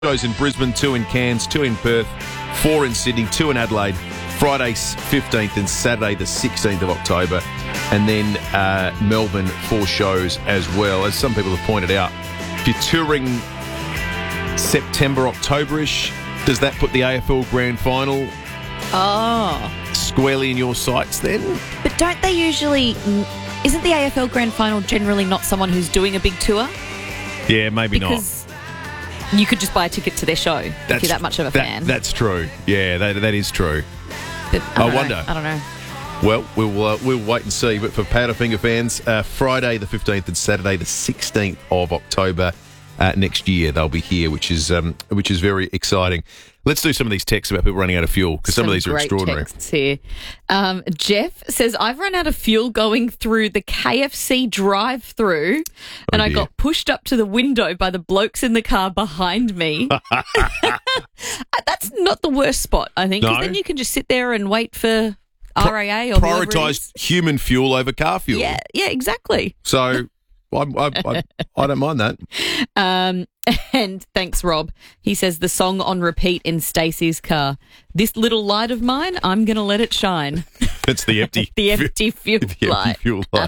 Shows in Brisbane, 2 in Cairns, 2 in Perth, 4 in Sydney, 2 in Adelaide, Friday 15th and Saturday the 16th of October. And then Melbourne, 4 shows as well. As some people have pointed out, if you're touring September, October-ish, does that put the AFL Grand Final squarely in your sights then? But don't they usually... Isn't the AFL Grand Final generally not someone who's doing a big tour? Yeah, maybe because you could just buy a ticket to their show if you're that much of a fan. That's true. Yeah, that is true. But I wonder. I don't know. Well, we'll wait and see. But for Powderfinger fans, Friday the 15th and Saturday the 16th of October next year, they'll be here, which is very exciting. Let's do some of these texts about people running out of fuel, because some of these are extraordinary. Texts here. Jeff says, I've run out of fuel going through the KFC drive-through and I got pushed up to the window by the blokes in the car behind me. That's not the worst spot, I think, because then you can just sit there and wait for RAA or prioritise human fuel over car fuel. Yeah, exactly. So... I don't mind that. And thanks, Rob. He says the song on repeat in Stacey's car. This little light of mine, I'm going to let it shine. That's the empty fuel light. Empty fuel light.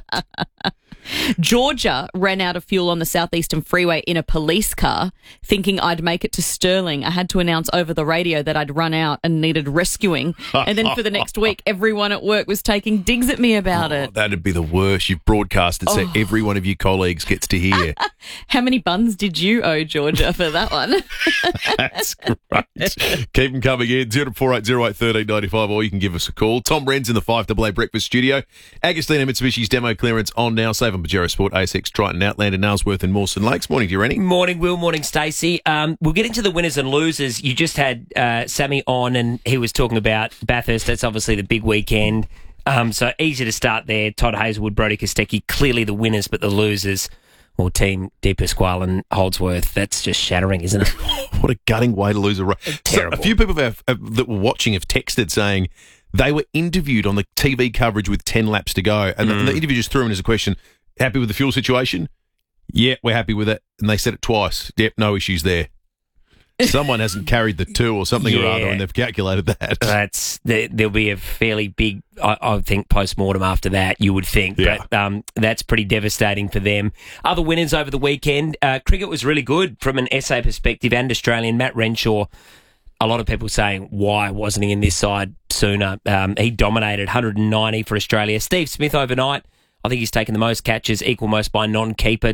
Georgia ran out of fuel on the Southeastern Freeway in a police car, thinking I'd make it to Stirling. I had to announce over the radio that I'd run out and needed rescuing. And then for the next week, everyone at work was taking digs at me about it. That'd be the worst. You've broadcast it so every one of your colleagues gets to hear. How many buns did you owe Georgia for that one? That's great. Keep them coming in. 0480081395, or you can give us a call. Tom Wren's in the 5AA Breakfast Studio. Agostina Mitsubishi's demo clearance on now. Save on Pajero Sport, ASX, Triton, Outlander, Nailsworth and Mawson Lakes. Morning to you, Rennie. Morning, Will. Morning, Stacey. We'll get into the winners and losers. You just had Sammy on and he was talking about Bathurst. That's obviously the big weekend. So easy to start there. Todd Hazelwood, Brodie Kostecki, clearly the winners, but the losers, or Team De Pasquale and Holdsworth, that's just shattering, isn't it? What a gutting way to lose a race. Terrible. So a few people that were watching have texted saying they were interviewed on the TV coverage with 10 laps to go, and the interview just threw in as a question, happy with the fuel situation? Yeah, we're happy with it. And they said it twice. Yep, no issues there. Someone hasn't carried the 2 or something or other, and they've calculated that. There'll be a fairly big, I think, post-mortem after that, you would think. Yeah. But that's pretty devastating for them. Other winners over the weekend, cricket was really good from an SA perspective, and Australian. Matt Renshaw, a lot of people saying, why wasn't he in this side sooner? He dominated, 190 for Australia. Steve Smith overnight, I think he's taken the most catches, equal most by non-keeper,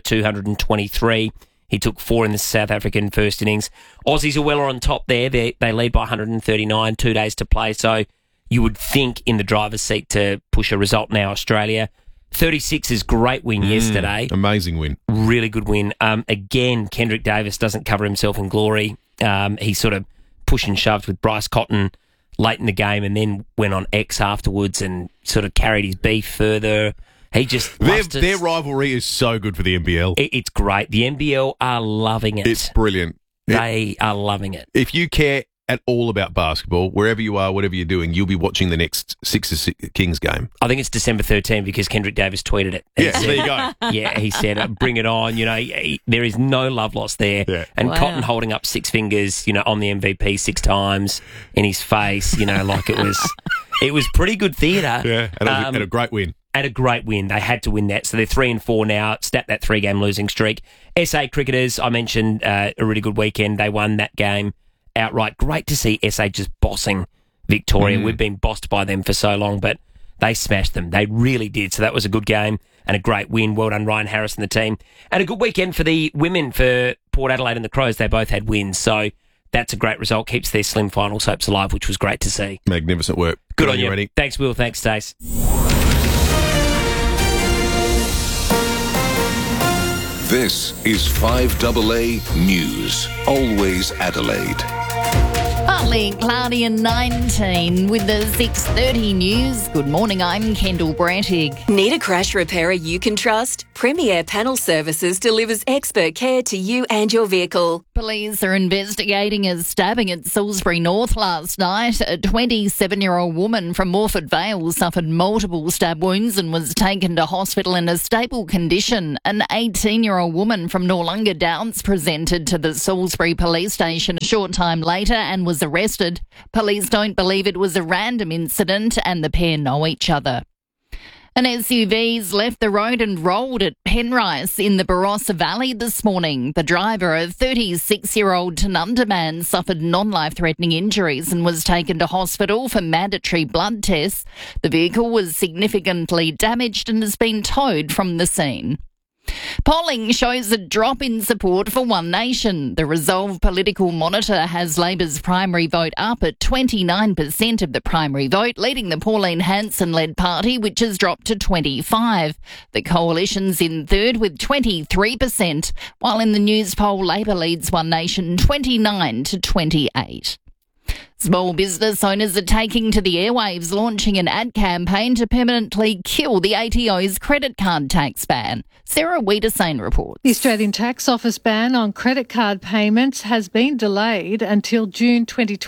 223. He took 4 in the South African first innings. Aussies are well on top there. They lead by 139, 2 days to play. So you would think in the driver's seat to push a result now, Australia. 36 is great win yesterday. Amazing win. Really good win. Again, Kendrick Davis doesn't cover himself in glory. He sort of pushed and shoved with Bryce Cotton late in the game and then went on X afterwards and sort of carried his beef further. He just their rivalry is so good for the NBL. It's great. The NBL are loving it. It's brilliant. They are loving it. If you care at all about basketball, wherever you are, whatever you're doing, you'll be watching the next Sixers Kings game. I think it's December 13 because Kendrick Davis tweeted it. There you go. Yeah, he said, bring it on. You know, there is no love lost there. Yeah. And Cotton holding up 6 fingers, you know, on the MVP 6 times in his face, you know, like it was pretty good theatre. Yeah, and a great win. And a great win. They had to win that. So they're 3-4 now, snapped that 3-game losing streak. SA cricketers, I mentioned a really good weekend. They won that game outright. Great to see SA just bossing Victoria. We've been bossed by them for so long, but they smashed them. They really did. So that was a good game and a great win. Well done, Ryan Harris and the team. And a good weekend for the women, for Port Adelaide and the Crows. They both had wins. So that's a great result. Keeps their slim finals hopes alive, which was great to see. Magnificent work. Good on you. Rennie. Thanks, Will. Thanks, Stace. This is 5AA News. Always Adelaide. Partly cloudy and 19 with the 6:30 news. Good morning, I'm Kendall Brantig. Need a crash repairer you can trust? Premier Panel Services delivers expert care to you and your vehicle. Police are investigating a stabbing at Salisbury North last night. A 27-year-old woman from Morford Vale suffered multiple stab wounds and was taken to hospital in a stable condition. An 18-year-old woman from Noarlunga Downs presented to the Salisbury police station a short time later and was arrested. Police don't believe it was a random incident and the pair know each other. An SUV's left the road and rolled at Penrice in the Barossa Valley this morning. The driver, a 36-year-old Tanunda man, suffered non-life-threatening injuries and was taken to hospital for mandatory blood tests. The vehicle was significantly damaged and has been towed from the scene. Polling shows a drop in support for One Nation. The Resolve Political Monitor has Labor's primary vote up at 29% of the primary vote, leading the Pauline Hanson-led party, which has dropped to 25%. The coalition's in third with 23%, while in the News poll, Labor leads One Nation 29 to 28. Small business owners are taking to the airwaves, launching an ad campaign to permanently kill the ATO's credit card tax ban. Sarah Wiedersane reports. The Australian Tax Office ban on credit card payments has been delayed until June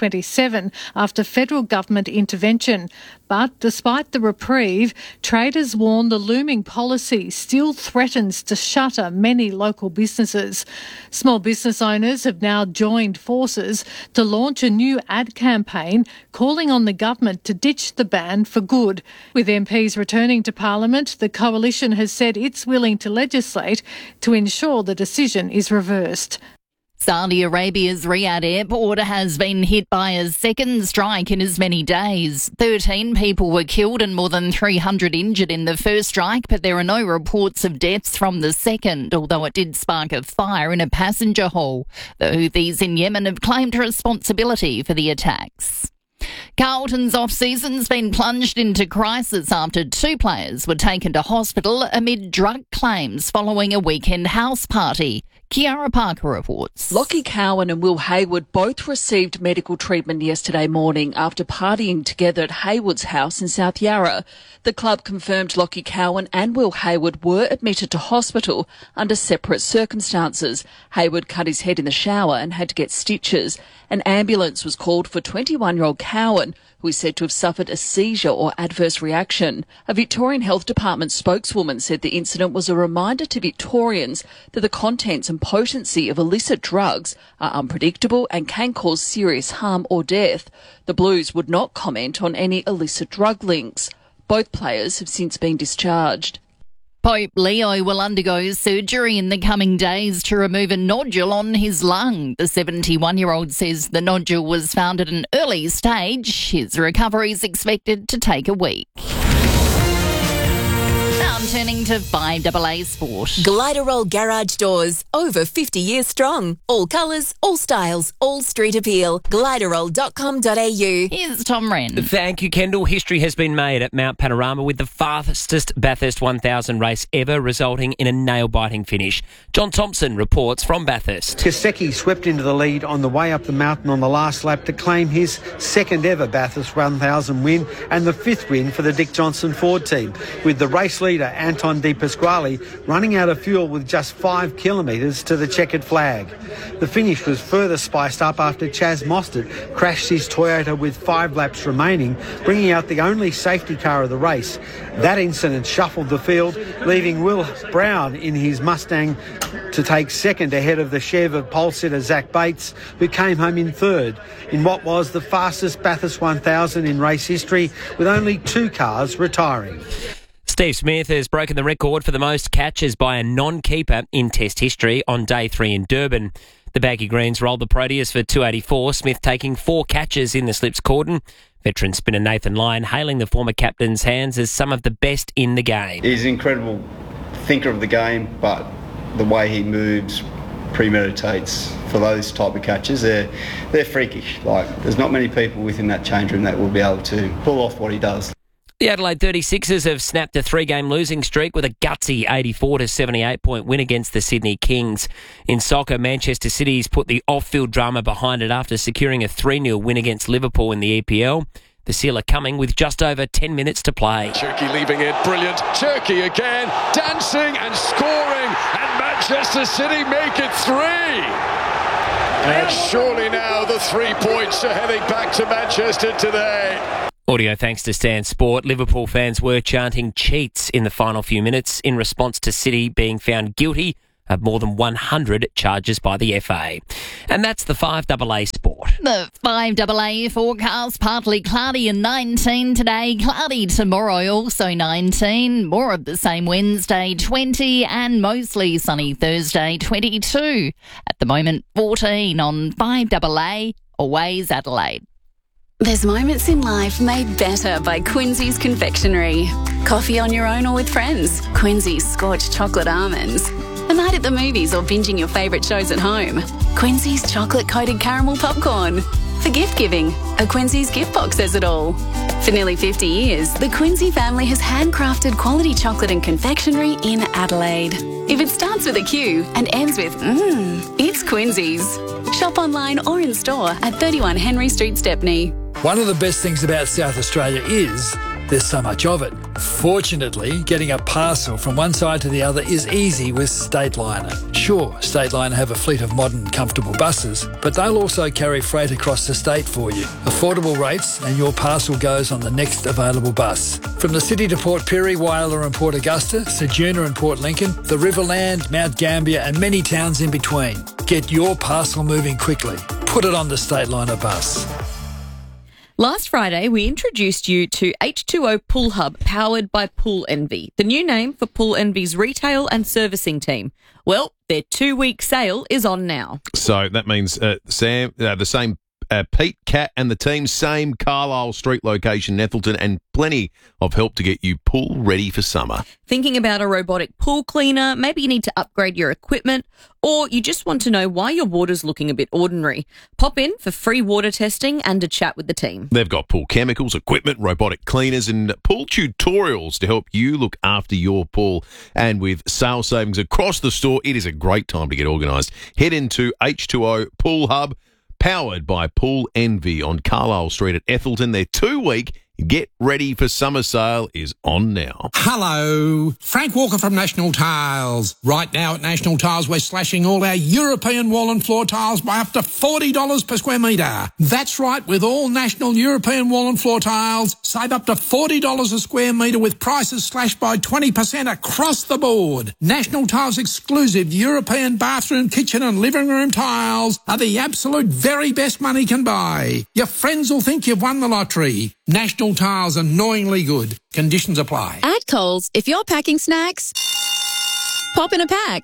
2027 after federal government intervention. But despite the reprieve, traders warn the looming policy still threatens to shutter many local businesses. Small business owners have now joined forces to launch a new ad campaign calling on the government to ditch the ban for good. With MPs returning to Parliament, the coalition has said it's willing to legislate to ensure the decision is reversed. Saudi Arabia's Riyadh airport has been hit by a second strike in as many days. 13 people were killed and more than 300 injured in the first strike, but there are no reports of deaths from the second, although it did spark a fire in a passenger hall. The Houthis in Yemen have claimed responsibility for the attacks. Carlton's off-season's been plunged into crisis after two players were taken to hospital amid drug claims following a weekend house party. Kiara Parker reports. Lockie Cowan and Will Hayward both received medical treatment yesterday morning after partying together at Hayward's house in South Yarra. The club confirmed Lockie Cowan and Will Hayward were admitted to hospital under separate circumstances. Hayward cut his head in the shower and had to get stitches. An ambulance was called for 21-year-old Cowan, who is said to have suffered a seizure or adverse reaction. A Victorian Health Department spokeswoman said the incident was a reminder to Victorians that the contents and potency of illicit drugs are unpredictable and can cause serious harm or death. The Blues would not comment on any illicit drug links. Both players have since been discharged. Pope Leo will undergo surgery in the coming days to remove a nodule on his lung. The 71-year-old says the nodule was found at an early stage. His recovery is expected to take a week. Now turning to 5AA Sport. Gliderol Garage Doors, over 50 years strong. All colours, all styles, all street appeal. Gliderol.com.au. Here's Tom Wren. Thank you, Kendall. History has been made at Mount Panorama with the fastest Bathurst 1000 race ever, resulting in a nail-biting finish. John Thompson reports from Bathurst. Kosecki swept into the lead on the way up the mountain on the last lap to claim his second ever Bathurst 1000 win and the fifth win for the Dick Johnson Ford team, with the race leader Anton De Pasquale running out of fuel with just 5 kilometres to the checkered flag. The finish was further spiced up after Chaz Mostert crashed his Toyota with 5 laps remaining, bringing out the only safety car of the race. That incident shuffled the field, leaving Will Brown in his Mustang to take second ahead of the Chev of pole sitter Zach Bates, who came home in third in what was the fastest Bathurst 1000 in race history, with only 2 cars retiring. Steve Smith has broken the record for the most catches by a non-keeper in Test history on Day 3 in Durban. The Baggy Greens rolled the Proteas for 284, Smith taking 4 catches in the slips cordon. Veteran spinner Nathan Lyon hailing the former captain's hands as some of the best in the game. He's an incredible thinker of the game, but the way he moves premeditates for those type of catches. They're freakish. Like, there's not many people within that change room that will be able to pull off what he does. The Adelaide 36ers have snapped a 3-game losing streak with a gutsy 84-78 point win against the Sydney Kings. In soccer, Manchester City's put the off-field drama behind it after securing a 3-0 win against Liverpool in the EPL. The Seal are coming with just over 10 minutes to play. Turkey leaving it, brilliant. Turkey again, dancing and scoring, and Manchester City make it 3. And surely now the 3 points are heading back to Manchester today. Audio thanks to Stan Sport. Liverpool fans were chanting cheats in the final few minutes in response to City being found guilty of more than 100 charges by the FA. And that's the 5AA Sport. The 5AA forecast, partly cloudy and 19 today, cloudy tomorrow, also 19, more of the same Wednesday, 20, and mostly sunny Thursday, 22. At the moment, 14 on 5AA, always Adelaide. There's moments in life made better by Quincy's Confectionery. Coffee on your own or with friends. Quincy's Scorched Chocolate Almonds. A night at the movies or binging your favourite shows at home. Quincy's Chocolate-Coated Caramel Popcorn. For gift giving, a Quincy's gift box says it all. For nearly 50 years, the Quincy family has handcrafted quality chocolate and confectionery in Adelaide. If it starts with a Q and ends with it's Quincy's. Shop online or in store at 31 Henry Street, Stepney. One of the best things about South Australia is there's so much of it. Fortunately, getting a parcel from one side to the other is easy with Stateliner. Sure, Stateliner have a fleet of modern, comfortable buses, but they'll also carry freight across the state for you. Affordable rates, and your parcel goes on the next available bus. From the city to Port Pirie, Whyalla and Port Augusta, Ceduna and Port Lincoln, the Riverland, Mount Gambier and many towns in between. Get your parcel moving quickly. Put it on the Stateliner bus. Last Friday, we introduced you to H2O Pool Hub, powered by Pool Envy, the new name for Pool Envy's retail and servicing team. Well, their 2-week sale is on now. So that means the same Pete, Kat and the team, same Carlisle Street location, Nethleton, and plenty of help to get you pool ready for summer. Thinking about a robotic pool cleaner, maybe you need to upgrade your equipment, or you just want to know why your water's looking a bit ordinary. Pop in for free water testing and a chat with the team. They've got pool chemicals, equipment, robotic cleaners and pool tutorials to help you look after your pool. And with sales savings across the store, it is a great time to get organised. Head into H2O Pool Hub, powered by Pool Envy on Carlisle Street at Ethelston. Their 2-week Get Ready for Summer sale is on now. Hello, Frank Walker from National Tiles. Right now at National Tiles, we're slashing all our European wall and floor tiles by up to $40 per square metre. That's right, with all National European wall and floor tiles, save up to $40 a square metre with prices slashed by 20% across the board. National Tiles exclusive European bathroom, kitchen and living room tiles are the absolute very best money can buy. Your friends will think you've won the lottery. National Tiles, annoyingly good. Conditions apply. At Coles, if you're packing snacks, pop in a pack.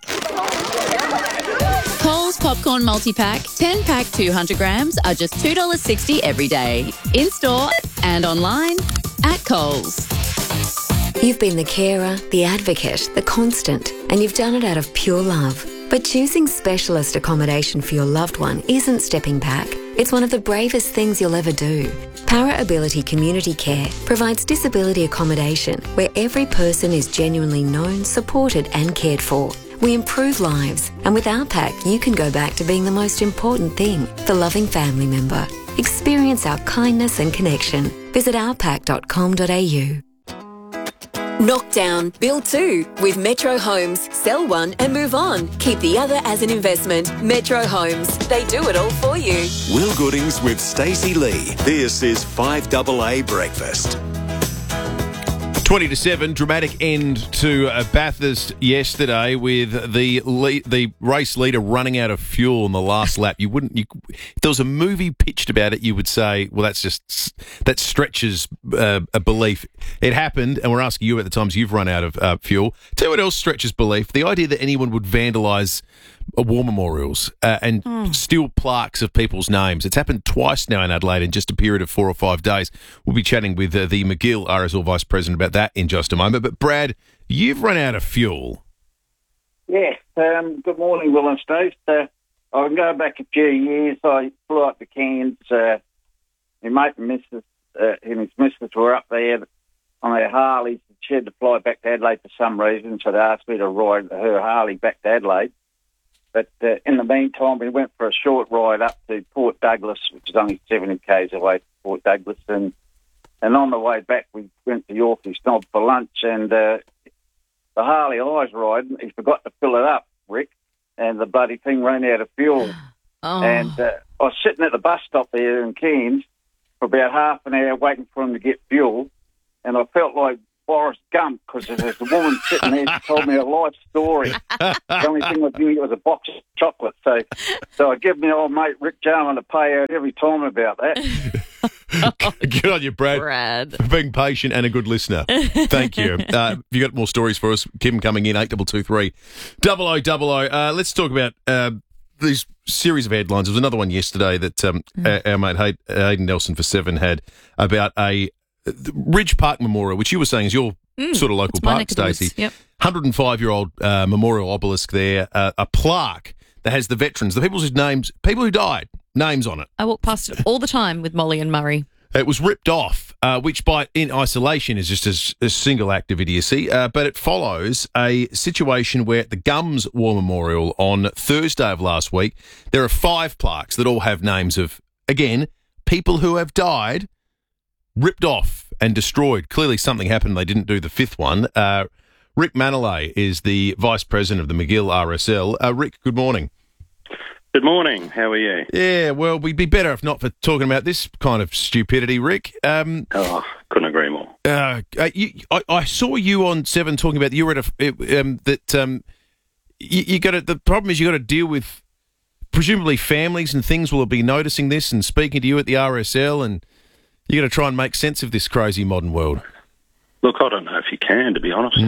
Coles Popcorn Multi-Pack, 10-pack 200 grams are just $2.60 every day. In-store and online at Coles. You've been the carer, the advocate, the constant, and you've done it out of pure love. But choosing specialist accommodation for your loved one isn't stepping back. It's one of the bravest things you'll ever do. Para Ability Community Care provides disability accommodation where every person is genuinely known, supported and cared for. We improve lives, and with our pack, you can go back to being the most important thing, the loving family member. Experience our kindness and connection. Visit ourpack.com.au. Knock down, build two with Metro Homes. Sell one and move on. Keep the other as an investment. Metro Homes. They do it all for you. Will Goodings with Stacey Lee. This is 5AA Breakfast. 20 to 7, dramatic end to Bathurst yesterday with the race leader running out of fuel in the last lap. If there was a movie pitched about it, you would say, well, that stretches a belief. It happened, and we're asking you at the times you've run out of fuel. Tell you what else stretches belief: the idea that anyone would vandalise war memorials and steal plaques of people's names. It's happened twice now in Adelaide in just a period of 4 or 5 days. We'll be chatting with the McGill RSL Vice President about that in just a moment. But Brad, you've run out of fuel. Yeah. Good morning, Will and Steve. I can go back a few years. I flew up to Cairns. My mate and his missus were up there on their Harleys. She had to fly back to Adelaide for some reason, so they asked me to ride her Harley back to Adelaide. But in the meantime, we went for a short ride up to Port Douglas, which is only 70 k's away from Port Douglas, and And on the way back, we went to Yorkie's Snob for lunch, and the Harley I was riding, he forgot to fill it up, Rick, and the bloody thing ran out of fuel. Oh. And I was sitting at the bus stop there in Cairns for about half an hour waiting for him to get fuel, and I felt like Forrest Gump, because there's a woman sitting there, she told me a life story. The only thing I knew was a box of chocolate. So I give my old mate Rick Jarman a payout every time about that. Good on you, Brad. For being patient and a good listener. Thank you. If you got more stories for us, keep them coming in, 8223 0000. Let's talk about these series of headlines. There was another one yesterday that our mate Hayden Nelson for 7 had about a Ridge Park Memorial, which you were saying is your sort of local park, Stacey. Yep. 105-year-old memorial obelisk there, a plaque that has the veterans, the people's names, people who died, names on it. I walk past it all the time with Molly and Murray. It was ripped off, which in isolation is just a single act of idiocy, but it follows a situation where at the Gums War Memorial on Thursday of last week, there are 5 plaques that all have names of, again, people who have died, ripped off and destroyed. Clearly something happened. They didn't do the 5th one. Rick Manolay is the Vice President of the McGill RSL. Rick, good morning. Good morning. How are you? Yeah, well, we'd be better if not for talking about this kind of stupidity, Rick. Couldn't agree more. I saw you on 7 talking about you were at you got to. The problem is you got to deal with presumably families and things will be noticing this and speaking to you at the RSL, and you got to try and make sense of this crazy modern world. Look, I don't know if you can, to be honest.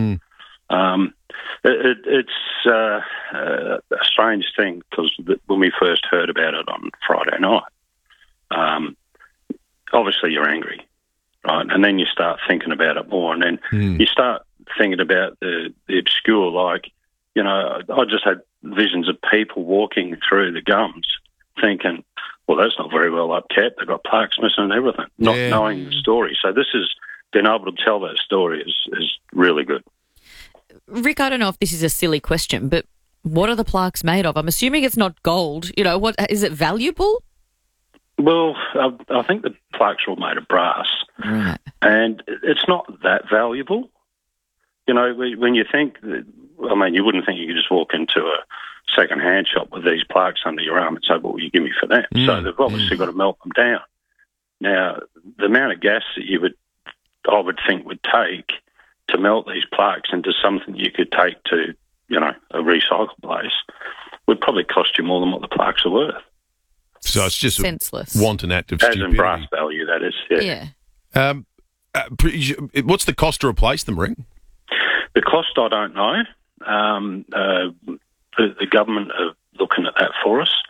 It's a strange thing because when we first heard about it on Friday night, obviously you're angry, right? And then you start thinking about it more, and then you start thinking about the obscure, like, you know, I just had visions of people walking through the Gums thinking, well, that's not very well upkept. They've got plaques missing and everything, not knowing the story. So this is being able to tell that story is really good. Rick, I don't know if this is a silly question, but what are the plaques made of? I'm assuming it's not gold. You know, what is it valuable? Well, I think the plaques are all made of brass, right? And it's not that valuable. You know, when you think, I mean, you wouldn't think you could just walk into a second-hand shop with these plaques under your arm and say, "What will you give me for that?" So they've obviously got to melt them down. Now, the amount of gas that I would think would take to melt these plaques into something you could take to, you know, a recycle place would probably cost you more than what the plaques are worth. So it's just senseless. A wanton act of stupidity. As in brass value, that is. Yeah. What's the cost to replace them, Rick? The cost, I don't know. The government are looking at that for us.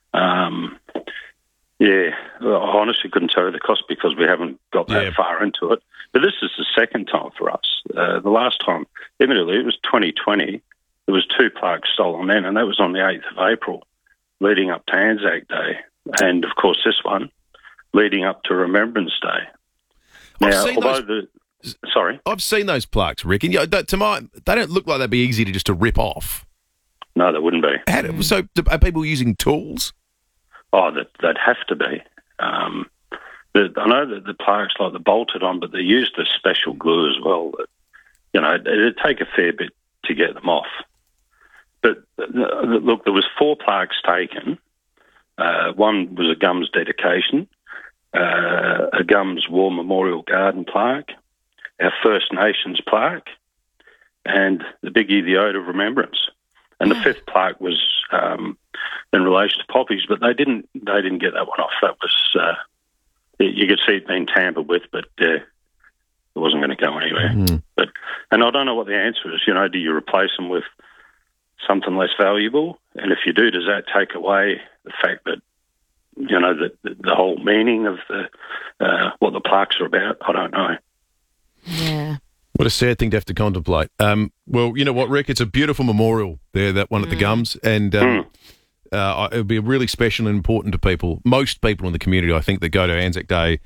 I honestly couldn't tell you the cost because we haven't got that far into it. But this is the second time for us. The last time, admittedly, it was 2020. There was 2 plaques stolen then, and that was on the 8th of April, leading up to Anzac Day. And, of course, this one, leading up to Remembrance Day. Now, I've seen those plaques, Rick, and they don't look like they'd be easy to rip off. No, they wouldn't be. So are people using tools? Oh, they'd have to be. I know that the plaques, like, they're bolted on, but they use this special glue as well. That, you know, it'd take a fair bit to get them off. But, look, there was 4 plaques taken. One was a Gums dedication, a Gums War Memorial Garden plaque, our First Nations plaque, and the Biggie the Ode of Remembrance. And the 5th plaque was in relation to poppies, but they didn't get that one off. That was you could see it being tampered with, but it wasn't going to go anywhere. And I don't know what the answer is. You know, do you replace them with something less valuable? And if you do, does that take away the fact that, you know, the whole meaning of what the plaques are about? I don't know. Yeah. What a sad thing to have to contemplate. Well, you know what, Rick? It's a beautiful memorial there, that one at the Gums, and it'll be really special and important to people. Most people in the community, I think, that go to Anzac Day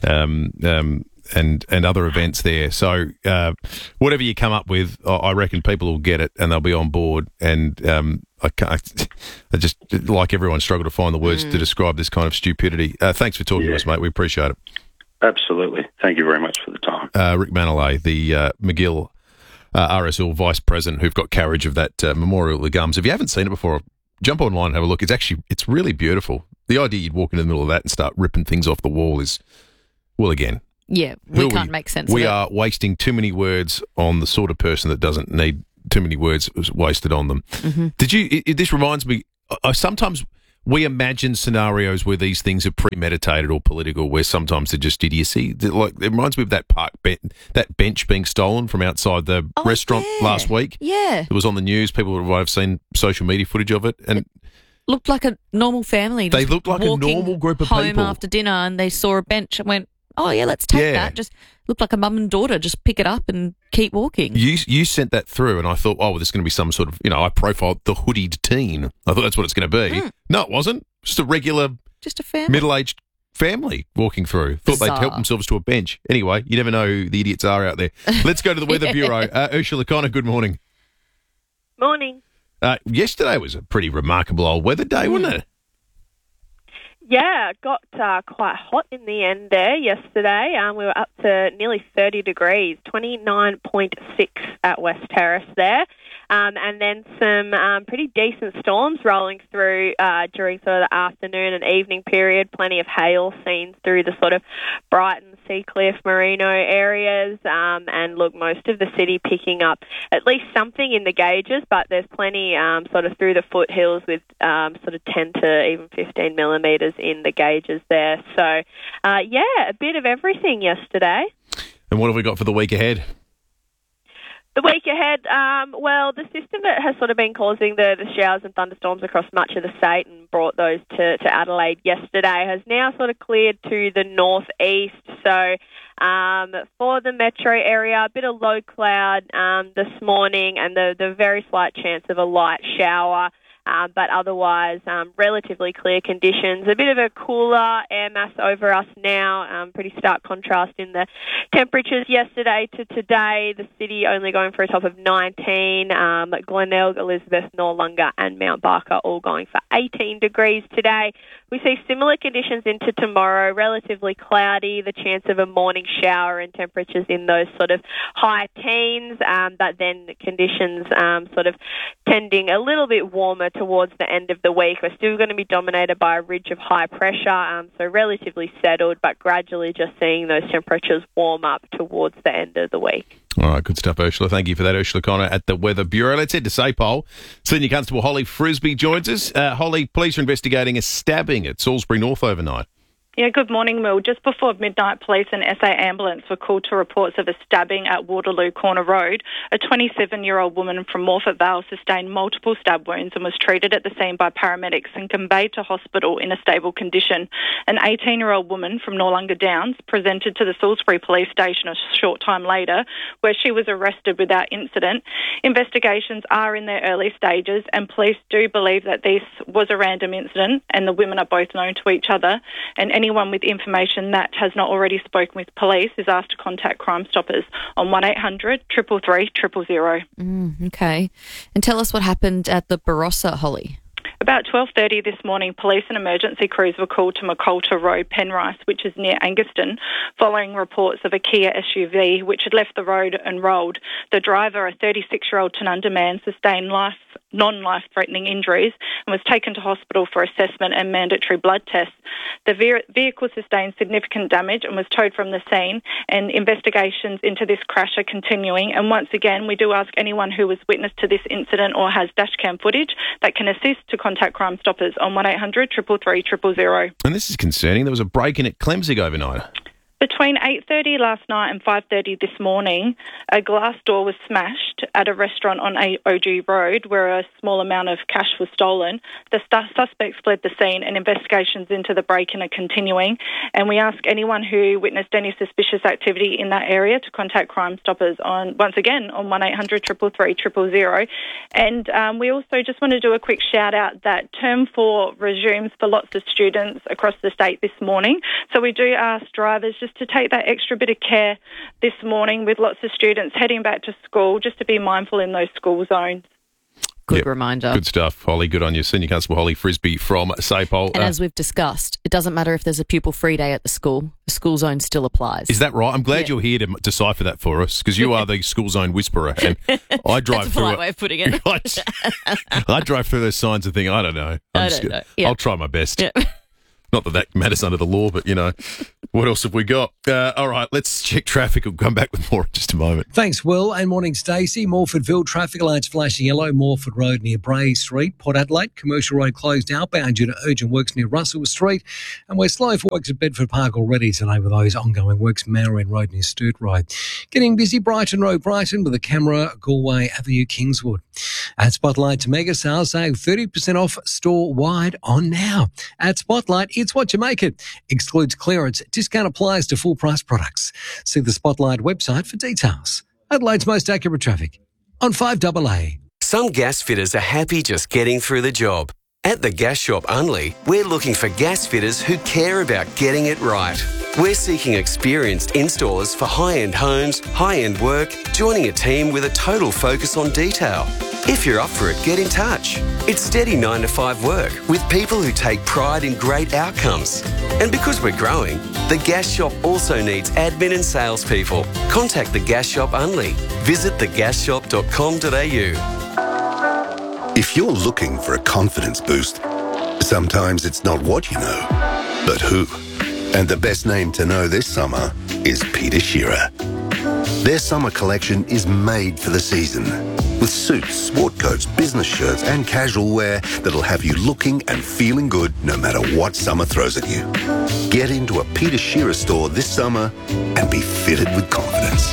and other events there. So whatever you come up with, I reckon people will get it and they'll be on board. And I just, like everyone, struggle to find the words to describe this kind of stupidity. Thanks for talking to us, mate. We appreciate it. Absolutely. Thank you very much for the time. Rick Manolay, the McGill RSL Vice President, who've got carriage of that Memorial of the Gums. If you haven't seen it before, jump online and have a look. It's really beautiful. The idea you'd walk into the middle of that and start ripping things off the wall is, well, again. Yeah, we can't make sense of it. We are wasting too many words on the sort of person that doesn't need too many words wasted on them. Mm-hmm. This reminds me, sometimes we imagine scenarios where these things are premeditated or political, where sometimes they're just idiocy. Like, it reminds me of that that bench being stolen from outside the restaurant last week. Yeah. It was on the news. People might have seen social media footage of it. And looked like a normal family. They looked like a normal group of home people. after dinner, and they saw a bench and went, "Oh yeah, let's take that." Just looked like a mum and daughter. Just pick it up and keep walking. You sent that through, and I thought, oh, well, there's going to be some sort of, I profiled the hoodied teen. I thought that's what it's going to be. No, it wasn't. Just a regular, just a family, middle-aged family walking through. Thought they'd help themselves to a bench. Anyway, you never know who the idiots are out there. Let's go to the Weather Bureau. Ursula Connor, good morning. Morning. Yesterday was a pretty remarkable old weather day, wasn't it? Yeah, it got quite hot in the end there yesterday. We were up to nearly 30 degrees, 29.6 at West Terrace there. And then some pretty decent storms rolling through during sort of the afternoon and evening period. Plenty of hail seen through the sort of Brighton, Seacliff, Merino areas. And look, most of the city picking up at least something in the gauges, but there's plenty sort of through the foothills with sort of 10 to even 15 millimetres in the gauges there. So, a bit of everything yesterday. And what have we got for the week ahead? The week ahead, the system that has sort of been causing the showers and thunderstorms across much of the state and brought those to Adelaide yesterday has now sort of cleared to the northeast. So for the metro area, a bit of low cloud this morning and the very slight chance of a light shower. But otherwise, relatively clear conditions. A bit of a cooler air mass over us now. Pretty stark contrast in the temperatures yesterday to today. The city only going for a top of 19. Glenelg, Elizabeth, Noarlunga and Mount Barker all going for 18 degrees today. We see similar conditions into tomorrow, relatively cloudy, the chance of a morning shower and temperatures in those sort of high teens, but then conditions sort of tending a little bit warmer towards the end of the week. We're still going to be dominated by a ridge of high pressure, so relatively settled, but gradually just seeing those temperatures warm up towards the end of the week. All right, good stuff, Ursula. Thank you for that, Ursula Connor at the Weather Bureau. Let's head to SAPOL. Senior Constable Holly Frisbee joins us. Holly, police are investigating a stabbing at Salisbury North overnight. Yeah, good morning, Mil. Just before midnight, police and SA ambulance were called to reports of a stabbing at Waterloo Corner Road. A 27-year-old woman from Morphett Vale sustained multiple stab wounds and was treated at the scene by paramedics and conveyed to hospital in a stable condition. An 18-year-old woman from Noarlunga Downs presented to the Salisbury Police Station a short time later, where she was arrested without incident. Investigations are in their early stages, and police do believe that this was a random incident and the women are both known to each other, and anyone with information that has not already spoken with police is asked to contact Crime Stoppers on 1800 333 000. Okay. And tell us what happened at the Barossa, Holly. About 12:30 this morning, police and emergency crews were called to McCoulter Road, Penrice, which is near Angaston, following reports of a Kia SUV which had left the road and rolled. The driver, a 36-year-old Tanunda man, sustained non-life-threatening injuries and was taken to hospital for assessment and mandatory blood tests. The vehicle sustained significant damage and was towed from the scene, and investigations into this crash are continuing. And once again, we do ask anyone who was witness to this incident or has dashcam footage that can assist to contact Crime Stoppers on 1800 333 000. And this is concerning. There was a break-in at Clemzig overnight. Between 8:30 last night and 5:30 this morning, a glass door was smashed at a restaurant on OG Road where a small amount of cash was stolen. The suspects fled the scene and investigations into the break-in are continuing. And we ask anyone who witnessed any suspicious activity in that area to contact Crime Stoppers on 1800 333 000. And we also just want to do a quick shout-out that Term 4 resumes for lots of students across the state this morning. So we do ask drivers just to take that extra bit of care this morning with lots of students heading back to school, just to be mindful in those school zones. Good reminder. Good stuff, Holly. Good on you. Senior Constable Holly Frisbee from SAPOL. And as we've discussed, it doesn't matter if there's a pupil free day at the school zone still applies. Is that right? I'm glad you're here to decipher that for us, because you are the school zone whisperer. And I drive That's a through polite it. way of putting it. I drive through those signs and think, I don't know. I'll try my best. Yeah. Not that matters under the law, but, what else have we got? All right, let's check traffic. We'll come back with more in just a moment. Thanks, Will, and morning, Stacey. Morfordville traffic lights flashing yellow. Morford Road near Bray Street. Port Adelaide, Commercial Road closed outbound due to urgent works near Russell Street. And we're slow for works at Bedford Park already today with those ongoing works. Marion Road near Sturt Road. Getting busy, Brighton Road, Brighton with the camera, Galway Avenue, Kingswood. At Spotlight, to mega sales sale, 30% off store-wide on now. At Spotlight, it's what you make it. Excludes clearance. Discount applies to full-price products. See the Spotlight website for details. Adelaide's most accurate traffic on 5AA. Some gas fitters are happy just getting through the job. At the Gas Shop Unley, we're looking for gas fitters who care about getting it right. We're seeking experienced installers for high-end homes, high-end work, joining a team with a total focus on detail. If you're up for it, get in touch. It's steady 9 to 5 work with people who take pride in great outcomes. And because we're growing, the Gas Shop also needs admin and salespeople. Contact the Gas Shop Unley. Visit thegasshop.com.au. If you're looking for a confidence boost, sometimes it's not what you know, but who. And the best name to know this summer is Peter Shearer. Their summer collection is made for the season, with suits, sport coats, business shirts and casual wear that'll have you looking and feeling good no matter what summer throws at you. Get into a Peter Shearer store this summer and be fitted with confidence.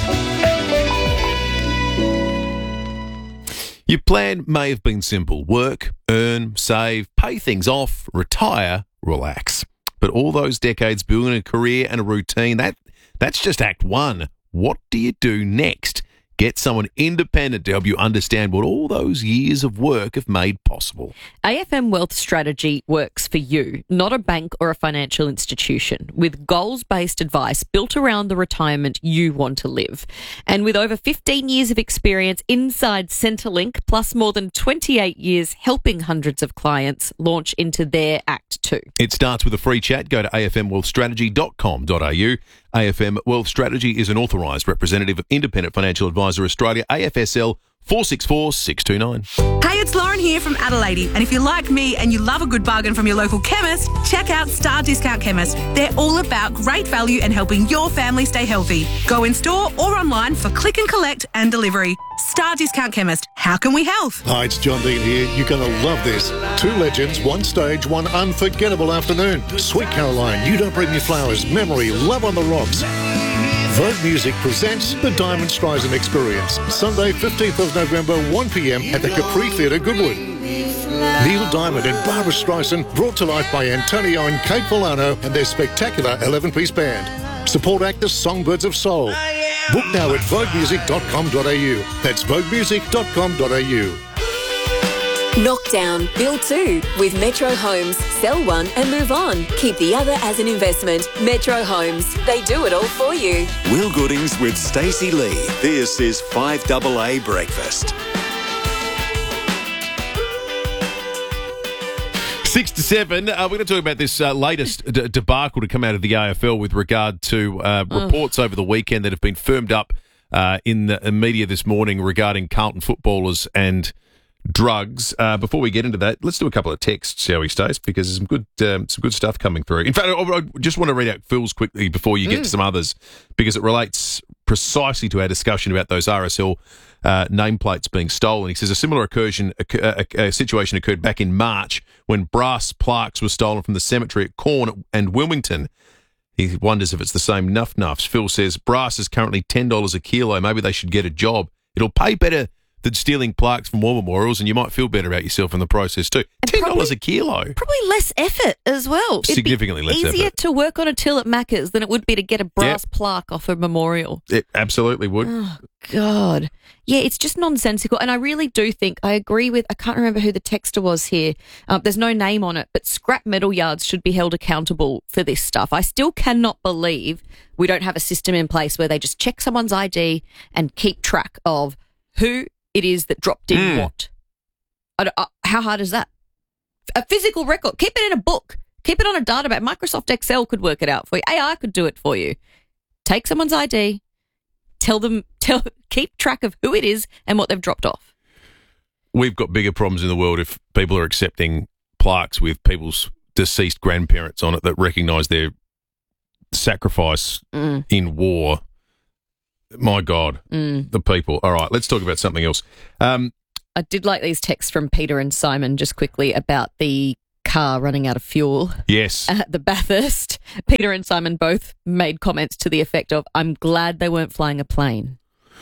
Your plan may have been simple. Work, earn, save, pay things off, retire, relax. But all those decades building a career and a routine, that's just Act 1. What do you do next? Get someone independent to help you understand what all those years of work have made possible. AFM Wealth Strategy works for you, not a bank or a financial institution, with goals-based advice built around the retirement you want to live. And with over 15 years of experience inside Centrelink, plus more than 28 years helping hundreds of clients launch into their Act 2. It starts with a free chat. Go to afmwealthstrategy.com.au. AFM Wealth Strategy is an authorised representative of Independent Financial Advisor Australia, AFSL 464629. Hey, it's Lauren here from Adelaide, and if you're like me and you love a good bargain from your local chemist, check out Star Discount Chemist. They're all about great value and helping your family stay healthy. Go in store or online for click and collect and delivery. Star Discount Chemist. How can we help? Hi, it's John Dean here. You're going to love this. 2 legends, 1 stage, 1 unforgettable afternoon. Sweet Caroline, You Don't Bring Me Flowers, Memory, Love on the Rocks. Vogue Music presents the Diamond Streisand Experience. Sunday, 15th of November, 1 p.m. at the Capri Theatre, Goodwood. Neil Diamond and Barbara Streisand brought to life by Antonio and Kate Volano and their spectacular 11-piece band. Support act the Songbirds of Soul. Book now at voguemusic.com.au. That's voguemusic.com.au. Knockdown, build 2 with Metro Homes. Sell one and move on. Keep the other as an investment. Metro Homes. They do it all for you. Will Goodings with Stacey Lee. This is 5AA Breakfast. 6 to 7. We're going to talk about this latest debacle to come out of the AFL with regard to reports over the weekend that have been firmed up in the media this morning regarding Carlton footballers and drugs. Before we get into that, let's do a couple of texts, shall we, Stace? Because there's some good stuff coming through. In fact, I just want to read out Phil's quickly before you get to some others, because it relates precisely to our discussion about those RSL nameplates being stolen. He says a similar a situation occurred back in March when brass plaques were stolen from the cemetery at Corn and Wilmington. He wonders if it's the same nuff-nuffs. Phil says brass is currently $10 a kilo. Maybe they should get a job. It'll pay better than stealing plaques from war memorials, and you might feel better about yourself in the process too. $10 a kilo. Probably less effort as well. Significantly less effort. Easier to work on a till at Macca's than it would be to get a brass plaque off a memorial. It absolutely would. Oh, God. Yeah, it's just nonsensical. And I really do think, I agree with, I can't remember who the texter was here. There's no name on it, but scrap metal yards should be held accountable for this stuff. I still cannot believe we don't have a system in place where they just check someone's ID and keep track of who it is that dropped in what. How hard is that? A physical record. Keep it in a book. Keep it on a database. Microsoft Excel could work it out for you. AI could do it for you. Take someone's ID. Keep track of who it is and what they've dropped off. We've got bigger problems in the world if people are accepting plaques with people's deceased grandparents on it that recognise their sacrifice in war. My God, the people. All right, let's talk about something else. I did like these texts from Peter and Simon just quickly about the car running out of fuel. Yes. At the Bathurst. Peter and Simon both made comments to the effect of, I'm glad they weren't flying a plane.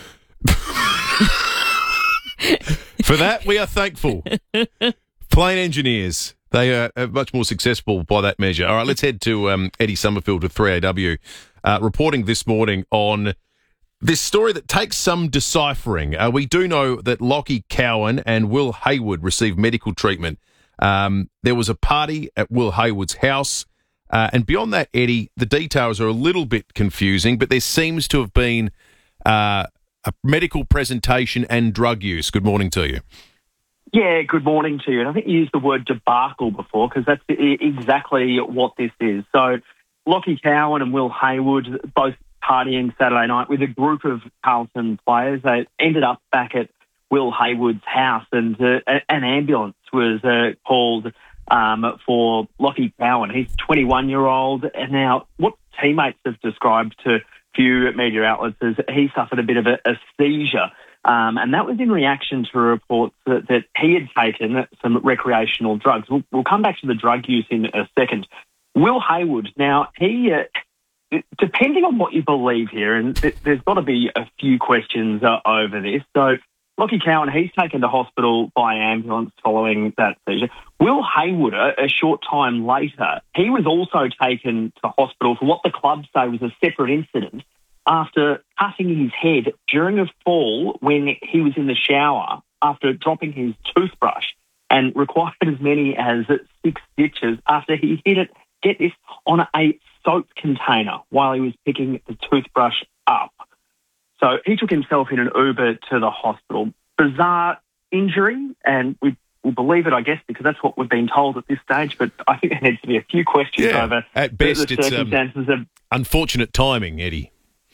For that, we are thankful. Plane engineers, they are much more successful by that measure. All right, let's head to Eddie Summerfield with 3AW, reporting this morning on this story that takes some deciphering. We do know that Lockie Cowan and Will Hayward received medical treatment. There was a party at Will Hayward's house. And beyond that, Eddie, the details are a little bit confusing, but there seems to have been a medical presentation and drug use. Good morning to you. Yeah, good morning to you. And I think you used the word debacle before because that's exactly what this is. So Lockie Cowan and Will Hayward both partying Saturday night with a group of Carlton players. They ended up back at Will Hayward's house and an ambulance was called for Lockie Cowan. He's a 21-year-old. And now what teammates have described to few media outlets is he suffered a bit of a seizure. And that was in reaction to reports that he had taken some recreational drugs. We'll come back to the drug use in a second. Will Hayward, now, he, depending on what you believe here, and there's got to be a few questions over this. So Lockie Cowan, he's taken to hospital by ambulance following that seizure. Will Hayward, a short time later, he was also taken to hospital for what the club say was a separate incident after cutting his head during a fall when he was in the shower after dropping his toothbrush and required as many as 6 stitches after he hit it, get this, on a soap container while he was picking the toothbrush up. So he took himself in an Uber to the hospital. Bizarre injury, and we believe it, I guess, because that's what we've been told at this stage, but I think there needs to be a few questions over at best, the circumstances of... Unfortunate timing, Eddie.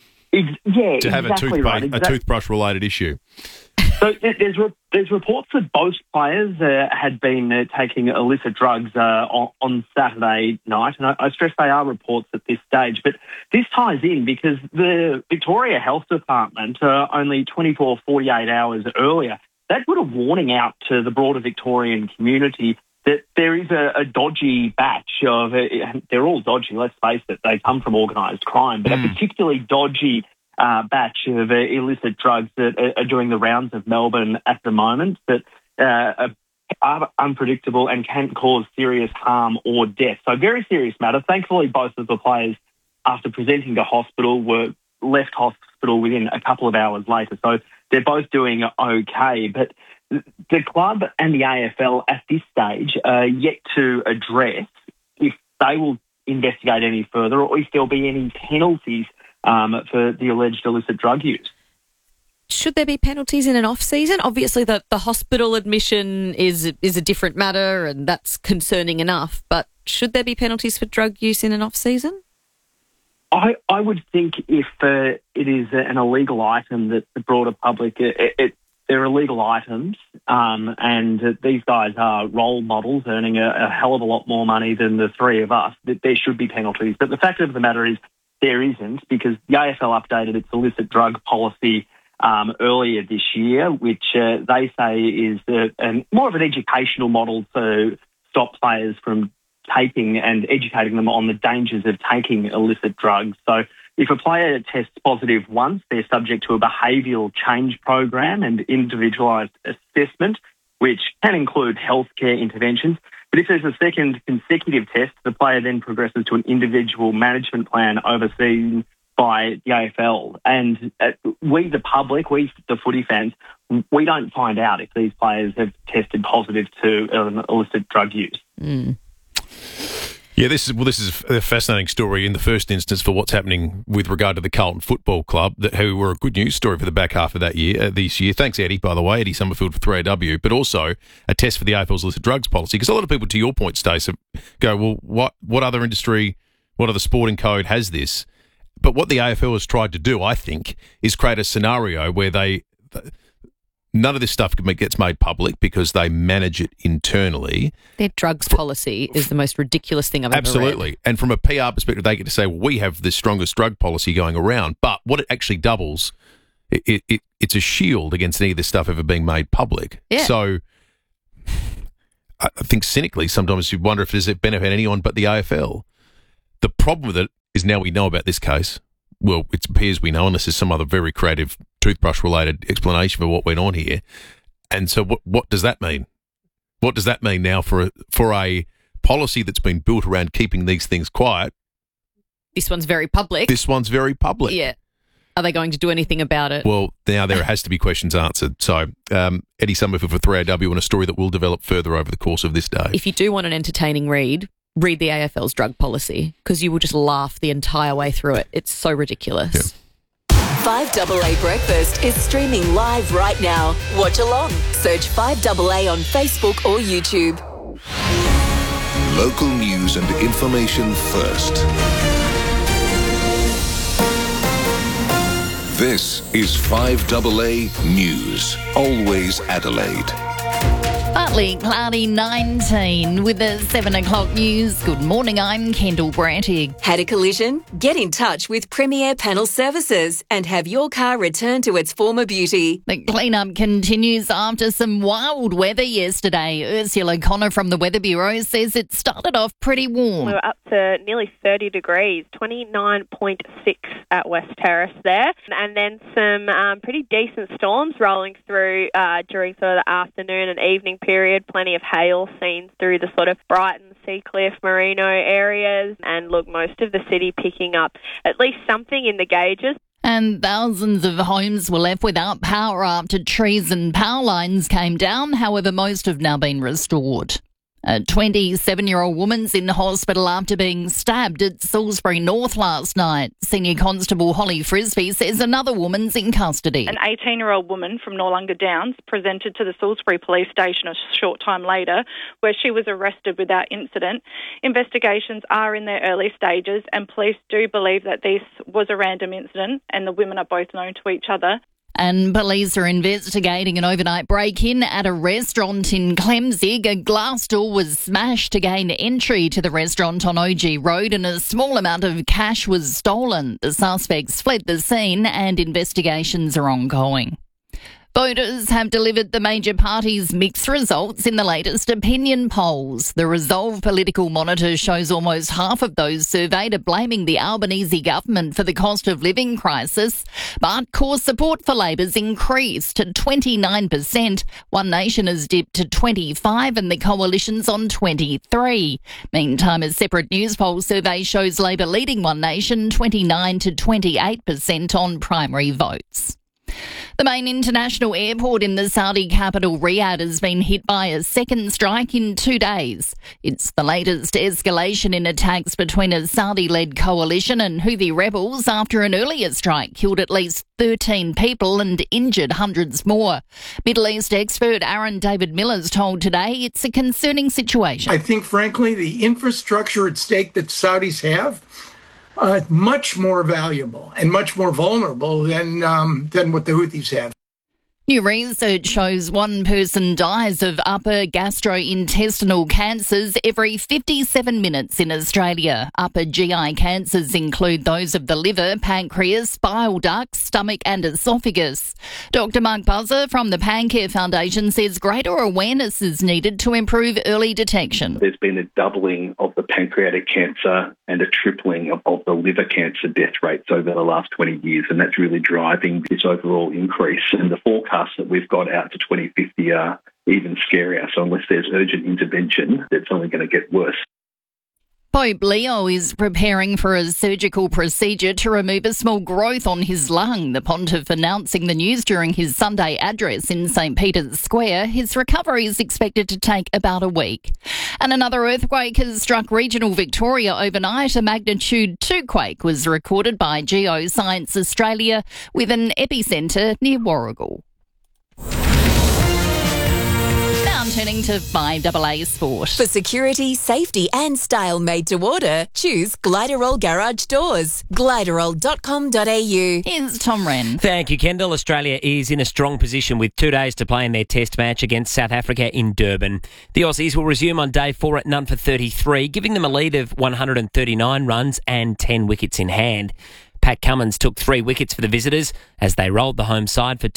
To have a toothbrush-related issue. So there's reports that both players had been taking illicit drugs on Saturday night, and I stress they are reports at this stage. But this ties in because the Victoria Health Department, only 48 hours earlier, they put a warning out to the broader Victorian community that there is a dodgy batch of, they're all dodgy, let's face it, they come from organised crime, but a particularly dodgy batch of illicit drugs that are doing the rounds of Melbourne at the moment that are unpredictable and can cause serious harm or death. So very serious matter. Thankfully, both of the players, after presenting to hospital, were left hospital within a couple of hours later. So they're both doing okay. But the club and the AFL at this stage are yet to address if they will investigate any further or if there'll be any penalties for the alleged illicit drug use. Should there be penalties in an off-season? Obviously, the hospital admission is a different matter and that's concerning enough, but should there be penalties for drug use in an off-season? I would think if it is an illegal item that the broader public, they're illegal items, and these guys are role models earning a hell of a lot more money than the three of us, that there should be penalties. But the fact of the matter is there isn't, because the AFL updated its illicit drug policy earlier this year, which they say is more of an educational model to stop players from taking and educating them on the dangers of taking illicit drugs. So if a player tests positive once, they're subject to a behavioural change program and individualised assessment, which can include healthcare interventions. But if there's a second consecutive test, the player then progresses to an individual management plan overseen by the AFL. And we, the public, we, the footy fans, we don't find out if these players have tested positive to illicit drug use. Yeah, this is a fascinating story in the first instance for what's happening with regard to the Carlton Football Club, who were a good news story for the back half of this year. Thanks, Eddie, by the way, Eddie Summerfield for 3AW, but also a test for the AFL's illicit drugs policy. Because a lot of people, to your point, Stace, go, well, what other industry, what other sporting code has this? But what the AFL has tried to do, I think, is create a scenario where none of this stuff gets made public because they manage it internally. Their drugs policy is the most ridiculous thing I've ever read. Absolutely. And from a PR perspective, they get to say, well, we have the strongest drug policy going around. But what it actually doubles, it's a shield against any of this stuff ever being made public. Yeah. So I think cynically, sometimes you wonder if does it benefit anyone but the AFL. The problem with it is now we know about this case. Well, it appears we know, unless there's some other very creative toothbrush-related explanation for what went on here. And so what does that mean? What does that mean now for a policy that's been built around keeping these things quiet? This one's very public. This one's very public. Yeah. Are they going to do anything about it? Well, now there has to be questions answered. So, Eddie Summerfield for 3AW on a story that will develop further over the course of this day. If you do want an entertaining read the AFL's drug policy, because you will just laugh the entire way through it. It's so ridiculous. Yeah. 5AA Breakfast is streaming live right now. Watch along. Search 5AA on Facebook or YouTube. Local news and information first. This is 5AA News. Always Adelaide. Partly cloudy 19 with the 7 o'clock news. Good morning, I'm Kendall Brantig. Had a collision? Get in touch with Premier Panel Services and have your car returned to its former beauty. The clean-up continues after some wild weather yesterday. Ursula Connor from the Weather Bureau says it started off pretty warm. We were up to nearly 30 degrees, 29.6 at West Terrace there. And then some pretty decent storms rolling through during sort of the afternoon and evening period. Plenty of hail seen through the sort of Brighton, Seacliff, Merino areas. And look, most of the city picking up at least something in the gauges. And thousands of homes were left without power after trees and power lines came down. However, most have now been restored. A 27-year-old woman's in hospital after being stabbed at Salisbury North last night. Senior Constable Holly Frisbee says another woman's in custody. An 18-year-old woman from Noarlunga Downs presented to the Salisbury Police Station a short time later, where she was arrested without incident. Investigations are in their early stages, and police do believe that this was a random incident, and the women are both known to each other. And police are investigating an overnight break-in at a restaurant in Clemzig. A glass door was smashed to gain entry to the restaurant on OG Road and a small amount of cash was stolen. The suspects fled the scene and investigations are ongoing. Voters have delivered the major parties' mixed results in the latest opinion polls. The Resolve Political Monitor shows almost half of those surveyed are blaming the Albanese government for the cost of living crisis, but core support for Labor's increased to 29%. One Nation has dipped to 25% and the Coalition's on 23%. Meantime, a separate news poll survey shows Labor leading One Nation 29 to 28% on primary votes. The main international airport in the Saudi capital, Riyadh, has been hit by a second strike in 2 days. It's the latest escalation in attacks between a Saudi-led coalition and Houthi rebels after an earlier strike killed at least 13 people and injured hundreds more. Middle East expert Aaron David Miller's told Today it's a concerning situation. I think, frankly, the infrastructure at stake that Saudis have much more valuable and much more vulnerable than what the Houthis have. New research shows one person dies of upper gastrointestinal cancers every 57 minutes in Australia. Upper GI cancers include those of the liver, pancreas, bile ducts, stomach and esophagus. Dr. Mark Buzzer from the Pancare Foundation says greater awareness is needed to improve early detection. There's been a doubling of the pancreatic cancer and a tripling of the liver cancer death rates over the last 20 years, and that's really driving this overall increase. And the forecast that we've got out to 2050 are even scarier. So unless there's urgent intervention, it's only going to get worse. Pope Leo is preparing for a surgical procedure to remove a small growth on his lung. The pontiff announcing the news during his Sunday address in St. Peter's Square. His recovery is expected to take about a week. And another earthquake has struck regional Victoria overnight. A magnitude 2 quake was recorded by Geoscience Australia with an epicentre near Warragul. Turning to 5AA Sport. For security, safety and style made to order, choose Gliderol Garage Doors. Gliderol.com.au. Here's Tom Wren. Thank you, Kendall. Australia is in a strong position with 2 days to play in their test match against South Africa in Durban. The Aussies will resume on day 4 at none for 33, giving them a lead of 139 runs and 10 wickets in hand. Pat Cummins took 3 wickets for the visitors as they rolled the home side for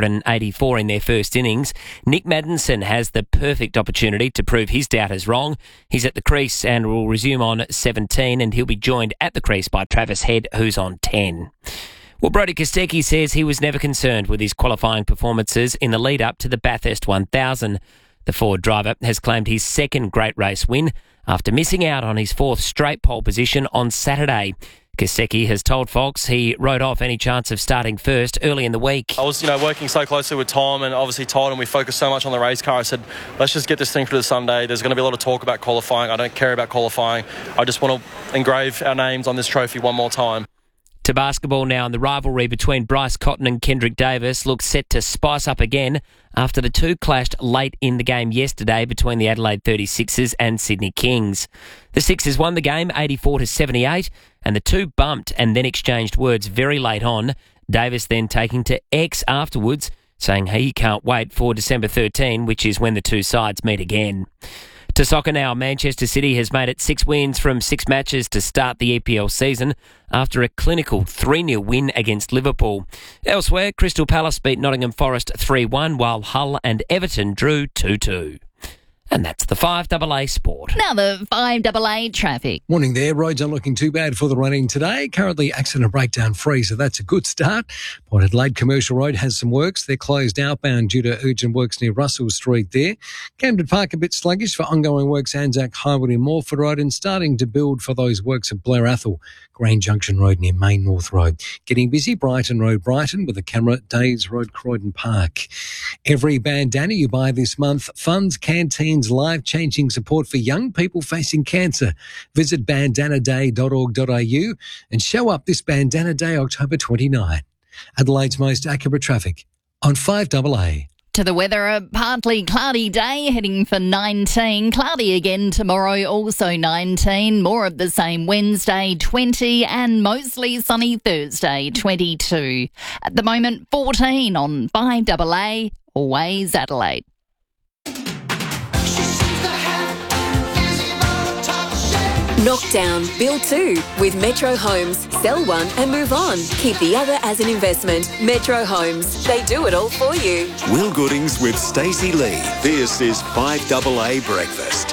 284 in their first innings. Nick Maddinson has the perfect opportunity to prove his doubters wrong. He's at the crease and will resume on 17, and he'll be joined at the crease by Travis Head, who's on 10. Well, Brodie Kostecki says he was never concerned with his qualifying performances in the lead-up to the Bathurst 1000. The Ford driver has claimed his second great race win after missing out on his 4th straight pole position on Saturday. Kostecki has told Fox he wrote off any chance of starting first early in the week. I was, working so closely with Tom and obviously Todd, and we focused so much on the race car. I said, let's just get this thing through the Sunday. There's going to be a lot of talk about qualifying. I don't care about qualifying. I just want to engrave our names on this trophy one more time. To basketball now, and the rivalry between Bryce Cotton and Kendrick Davis looks set to spice up again after the two clashed late in the game yesterday between the Adelaide 36ers and Sydney Kings. The Sixers won the game 84-78, and the two bumped and then exchanged words very late on. Davis then taking to X afterwards, saying he can't wait for December 13, which is when the two sides meet again. To soccer now, Manchester City has made it 6 wins from 6 matches to start the EPL season after a clinical 3-0 win against Liverpool. Elsewhere, Crystal Palace beat Nottingham Forest 3-1, while Hull and Everton drew 2-2. And that's the 5AA Sport. Now the 5AA traffic. Morning there. Roads aren't looking too bad for the running today. Currently accident breakdown free, so that's a good start. Port Adelaide Commercial Road has some works. They're closed outbound due to urgent works near Russell Street there. Camden Park a bit sluggish for ongoing works Anzac Highwood in Morford Road, and starting to build for those works at Blair Athol, Green Junction Road near Main North Road. Getting busy, Brighton Road, Brighton, with a camera at Days Road, Croydon Park. Every bandana you buy this month funds Canteen's life-changing support for young people facing cancer. Visit bandanaday.org.au and show up this Bandana Day, October 29. Adelaide's most accurate traffic on 5AA. To the weather, a partly cloudy day, heading for 19. Cloudy again tomorrow, also 19. More of the same Wednesday, 20. And mostly sunny Thursday, 22. At the moment, 14 on 5AA, always Adelaide. Knockdown, build 2 with Metro Homes. Sell one and move on. Keep the other as an investment. Metro Homes. They do it all for you. Will Goodings with Stacey Lee. This is 5AA Breakfast.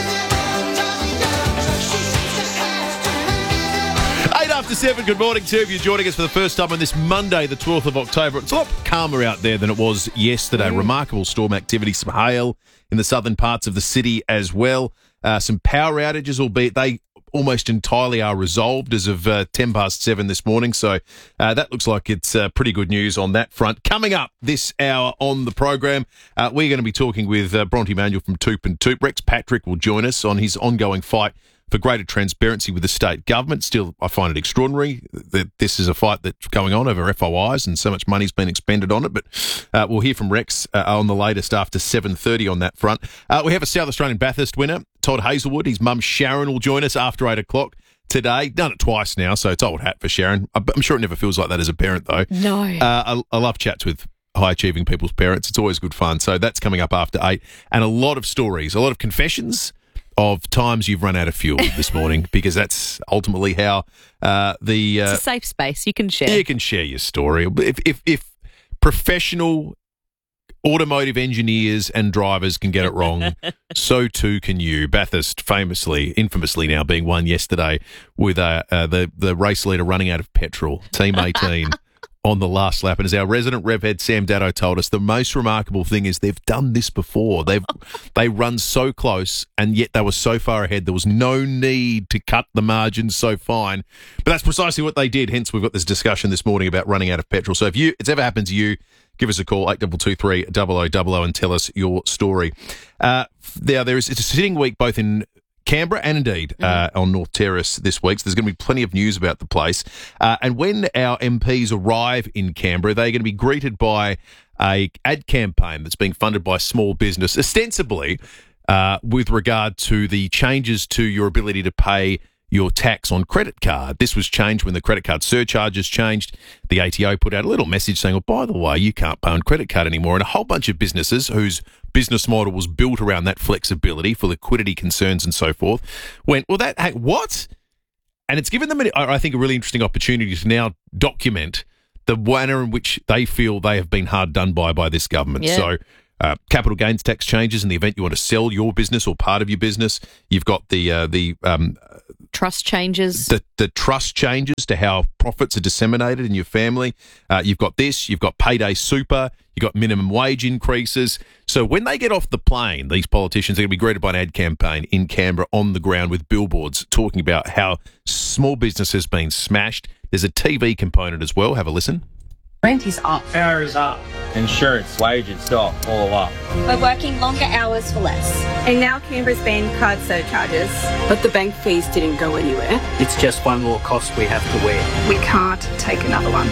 8:07, good morning to you. If you're joining us for the first time on this Monday, the 12th of October. It's a lot calmer out there than it was yesterday. Remarkable storm activity, some hail in the southern parts of the city as well. Some power outages, albeit they almost entirely are resolved as of 7:10 this morning. So that looks like it's pretty good news on that front. Coming up this hour on the program, we're going to be talking with Bronte Manuel from Toop and Toop. Rex Patrick will join us on his ongoing fight for greater transparency with the state government. Still, I find it extraordinary that this is a fight that's going on over FOIs and so much money's been expended on it. But we'll hear from Rex on the latest after 7:30 on that front. We have a South Australian Bathurst winner, Todd Hazelwood. His mum Sharon will join us after 8 o'clock today. Done it twice now, so it's old hat for Sharon. I'm sure it never feels like that as a parent, though. No. I love chats with high-achieving people's parents. It's always good fun. So that's coming up after 8. And a lot of stories, a lot of confessions of times you've run out of fuel this morning, because that's ultimately how it's a safe space. You can share. You can share your story. If professional automotive engineers and drivers can get it wrong, so too can you. Bathurst infamously now being won yesterday with the race leader running out of petrol. Team 18 on the last lap. And as our resident rev head Sam Dado told us, the most remarkable thing is they've done this before. They run so close, and yet they were so far ahead. There was no need to cut the margins so fine. But that's precisely what they did. Hence, we've got this discussion this morning about running out of petrol. So if it's ever happened to you, give us a call, 8223 0000, and tell us your story. It's a sitting week both in Canberra and indeed on North Terrace this week. So there's going to be plenty of news about the place. And when our MPs arrive in Canberra, they're going to be greeted by a ad campaign that's being funded by small business, ostensibly with regard to the changes to your ability to pay your tax on credit card. This was changed when the credit card surcharges changed. The ATO put out a little message saying, oh, by the way, you can't pay on credit card anymore. And a whole bunch of businesses whose business model was built around that flexibility for liquidity concerns and so forth went, well, what? And it's given them, I think, a really interesting opportunity to now document the manner in which they feel they have been hard done by this government. Yeah. So capital gains tax changes in the event you want to sell your business or part of your business. You've got the trust changes. The trust changes to how profits are disseminated in your family. You've got this. You've got payday super. You've got minimum wage increases. So when they get off the plane, these politicians are going to be greeted by an ad campaign in Canberra on the ground with billboards talking about how small business has been smashed. There's a TV component as well. Have a listen. Rent is up. Power is up. Insurance, wages, stock, all up. We're working longer hours for less. And now Canberra's banned card surcharges. But the bank fees didn't go anywhere. It's just one more cost we have to wear. We can't take another one.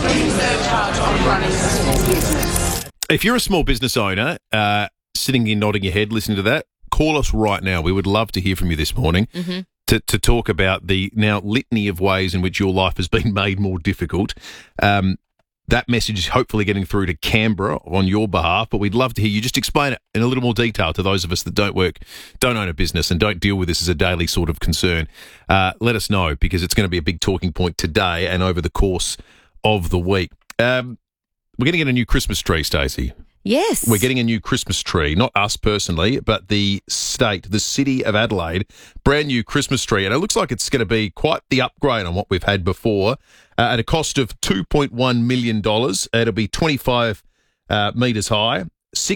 If you're a small business owner, sitting here nodding your head, listening to that, call us right now. We would love to hear from you this morning to talk about the now litany of ways in which your life has been made more difficult. That message is hopefully getting through to Canberra on your behalf, but we'd love to hear you just explain it in a little more detail to those of us that don't own a business and don't deal with this as a daily sort of concern. Let us know, because it's going to be a big talking point today and over the course of the week. We're going to get a new Christmas tree, Stacey. Yes. We're getting a new Christmas tree, not us personally, but the state, the city of Adelaide, brand new Christmas tree. And it looks like it's going to be quite the upgrade on what we've had before at a cost of $2.1 million. It'll be 25 metres high,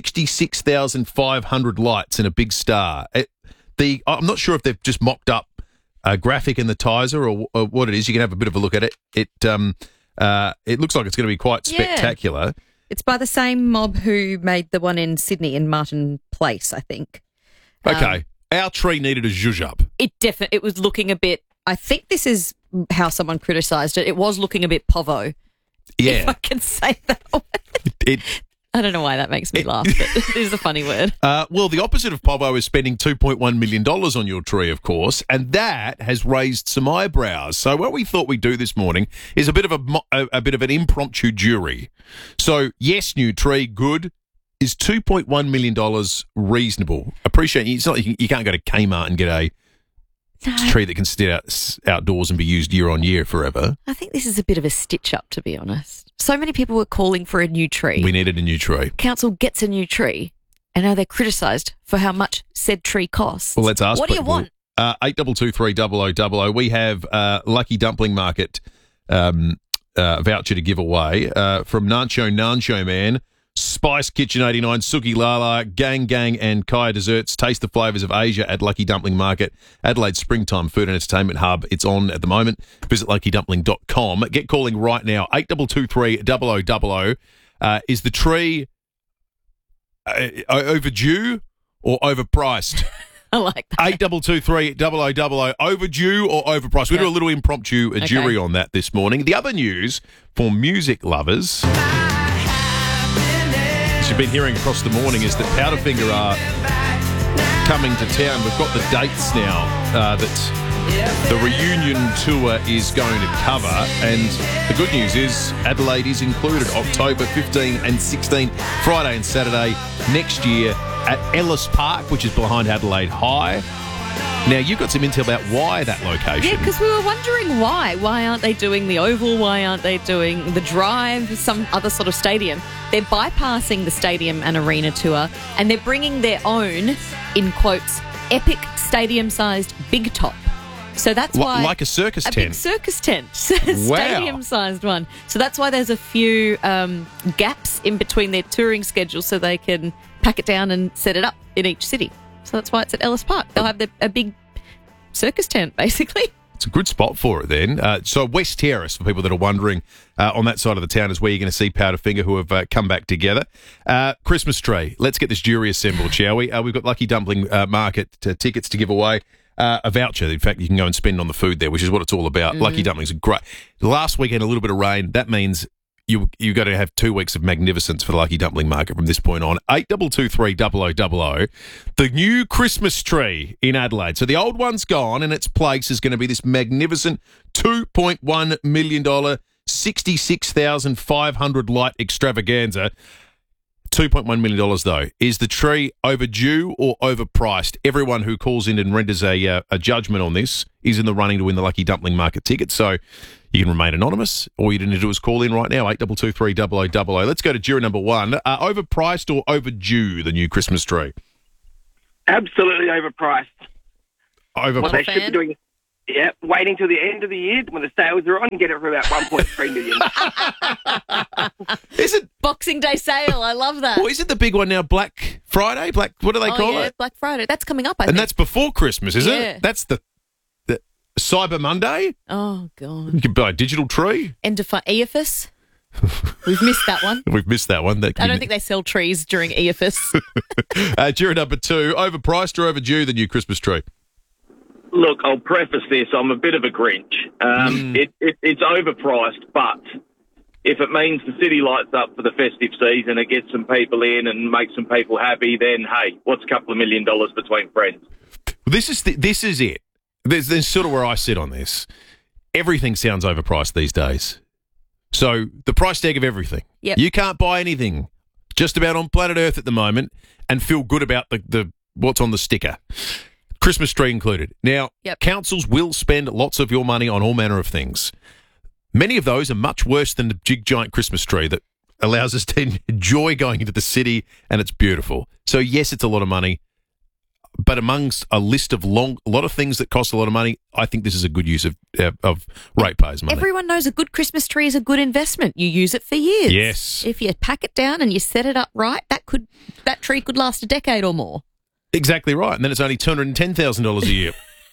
66,500 lights and a big star. I'm not sure if they've just mocked up a graphic in the Tizer or what it is. You can have a bit of a look at it. It looks like it's going to be quite spectacular. Yeah. It's by the same mob who made the one in Sydney in Martin Place, I think. Okay. Our tree needed a zhuzh up. It was looking a bit, I think this is how someone criticised it. It was looking a bit povo. Yeah. If I can say that. I don't know why that makes me laugh, but it is a funny word. Well, the opposite of povo is spending $2.1 million on your tree, of course, and that has raised some eyebrows. So what we thought we'd do this morning is a bit of an impromptu jury. So, yes, new tree, good. Is $2.1 million reasonable? Appreciate it. It's not like you can't go to Kmart and get a tree that can sit outdoors and be used year on year forever. I think this is a bit of a stitch-up, to be honest. So many people were calling for a new tree. We needed a new tree. Council gets a new tree, and now they're criticised for how much said tree costs. Well, let's ask what people. Do you want? 8223 we have Lucky Dumpling Market voucher to give away from Nancho Man, Spice Kitchen 89, Suki Lala, Gang, and Kaya Desserts. Taste the flavours of Asia at Lucky Dumpling Market, Adelaide's Springtime Food and Entertainment Hub. It's on at the moment. Visit luckydumpling.com. Get calling right now, 8223 0000. Is the tree overdue or overpriced? I like that. 8223 0000. Overdue or overpriced? We'll do a little impromptu jury on that this morning. The other news for music lovers, as you've been hearing across the morning, is that Powderfinger are coming to town. We've got the dates now that the reunion tour is going to cover, and the good news is Adelaide is included. October 15 and 16, Friday and Saturday next year at Ellis Park, which is behind Adelaide High. Now, you've got some intel about why that location. Yeah, because we were wondering why. Why aren't they doing the Oval? Why aren't they doing the Drive, some other sort of stadium? They're bypassing the stadium and arena tour, and they're bringing their own, in quotes, epic stadium-sized big top So that's why... Like a circus a tent? A big circus tent. Stadium-sized one. So that's why there's a few gaps in between their touring schedules so they can pack it down and set it up in each city. So that's why it's at Ellis Park. They'll have a big circus tent, basically. It's a good spot for it then. So West Terrace, for people that are wondering, on that side of the town is where you're going to see Powderfinger, who have come back together. Christmas tree. Let's get this jury assembled, shall we? We've got Lucky Dumpling Market tickets to give away. A voucher, in fact, you can go and spend on the food there, which is what it's all about. Lucky Dumplings are great. Last weekend, a little bit of rain. That means you got to have 2 weeks of magnificence for the Lucky Dumpling Market from this point on. 8223 0000. The new Christmas tree in Adelaide. So the old one's gone, and its place is going to be this magnificent $2.1 million, 66,500 light extravaganza. $2.1 million, though. Is the tree overdue or overpriced? Everyone who calls in and renders a judgment on this is in the running to win the Lucky Dumpling Market ticket. So you can remain anonymous. All you need to do is call in right now, 8223 0000. Let's go to jury number one. Overpriced or overdue, the new Christmas tree? Absolutely overpriced. What they should be doing, waiting till the end of the year when the sales are on and get it for about $1.3 million. Is it Boxing Day sale? I love that. Well, is it the big one now? Black Friday? What do they call it? Black Friday. That's coming up, I think. And that's before Christmas, isn't Yeah. it? That's the Cyber Monday. Oh, God. You can buy a digital tree. EFS. We've missed that one. We've missed that one. I don't think they sell trees during EFS. Jury number two, overpriced or overdue, the new Christmas tree? Look, I'll preface this. I'm a bit of a Grinch. It's overpriced, but if it means the city lights up for the festive season, it gets some people in and makes some people happy, then, hey, what's a couple of $1 million between friends? This is it. There's sort of where I sit on this. Everything sounds overpriced these days. So the price tag of everything. Yep. You can't buy anything just about on planet Earth at the moment and feel good about the what's on the sticker. Christmas tree included. Now, councils will spend lots of your money on all manner of things. Many of those are much worse than the big giant Christmas tree that allows us to enjoy going into the city, and it's beautiful. So yes, it's a lot of money. But amongst a list of a lot of things that cost a lot of money, I think this is a good use of ratepayers' money. Everyone knows a good Christmas tree is a good investment. You use it for years. Yes. If you pack it down and you set it up right, that tree could last a decade or more. Exactly right. And then it's only $210,000 a year.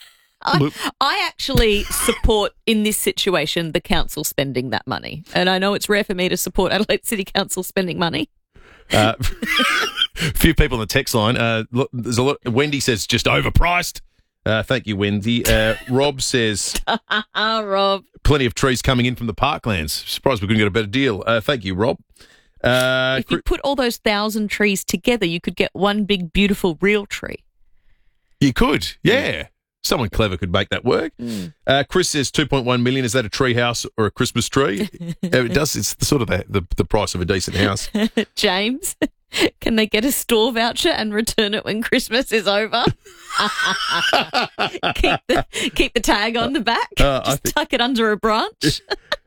I actually support, in this situation, the council spending that money. And I know it's rare for me to support Adelaide City Council spending money. A few people on the text line. There's a lot. Wendy says just overpriced. Thank you, Wendy. Rob says, Rob, plenty of trees coming in from the parklands. Surprised we couldn't get a better deal. Thank you, Rob. If you put all those 1,000 trees together, you could get one big, beautiful, real tree. You could, yeah. Someone clever could make that work. Chris says 2.1 million. Is that a tree house or a Christmas tree? It does. It's sort of the price of a decent house. James, can they get a store voucher and return it when Christmas is over? keep the tag on the back. Tuck it under a branch.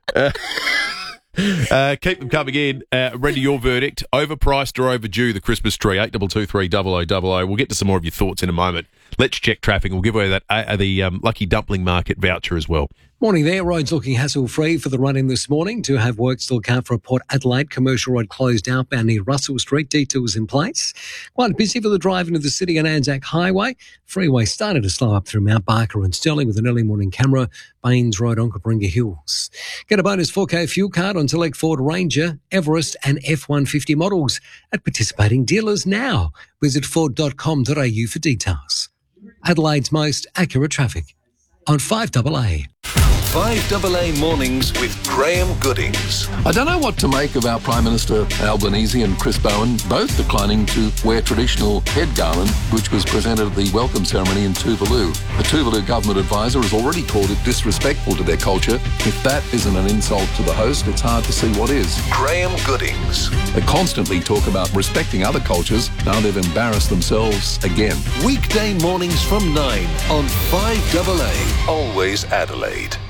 Keep them coming in. Render your verdict. Overpriced or overdue, the Christmas tree, 8223 0000. We'll get to some more of your thoughts in a moment. Let's check traffic. We'll give away that the Lucky Dumpling Market voucher as well. Morning there. Roads looking hassle-free for the run-in this morning. To have work still count for a Port Adelaide. Commercial Road closed outbound near Russell Street. Detours in place. Quite busy for the drive into the city on Anzac Highway. Freeway started to slow up through Mount Barker and Stirling with an early morning camera. Baines Road on Cooperinga Hills. Get a bonus 4K fuel card on select Ford Ranger, Everest and F-150 models at participating dealers now. Visit Ford.com.au for details. Adelaide's most accurate traffic on 5AA. 5AA Mornings with Graham Goodings. I don't know what to make of our Prime Minister Albanese and Chris Bowen, both declining to wear traditional head garland, which was presented at the welcome ceremony in Tuvalu. The Tuvalu government advisor has already called it disrespectful to their culture. If that isn't an insult to the host, it's hard to see what is. Graham Goodings. They constantly talk about respecting other cultures. Now they've embarrassed themselves again. Weekday mornings from 9 on 5AA. Always Adelaide.